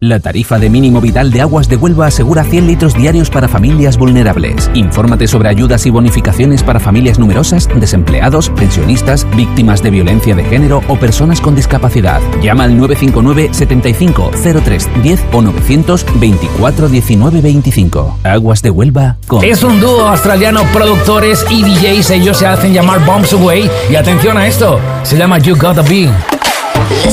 La tarifa de mínimo vital de Aguas de Huelva asegura 100 litros diarios para familias vulnerables. Infórmate sobre ayudas y bonificaciones para familias numerosas, desempleados, pensionistas, víctimas de violencia de género o personas con discapacidad. Llama al 959 75 03 10 o 924 19 25. Aguas de Huelva con... Es un dúo australiano, productores y DJs. Ellos se hacen llamar Bombs Away. Y atención a esto, se llama You Gotta Be.